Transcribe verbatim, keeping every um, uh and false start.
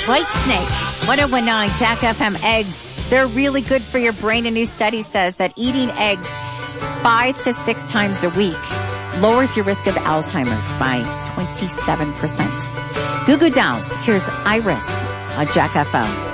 White Snake, one oh one point nine Jack F M. Eggs, they're really good for your brain. A new study says that eating eggs five to six times a week lowers your risk of Alzheimer's by twenty-seven percent. Goo Goo Dolls, here's Iris on Jack F M.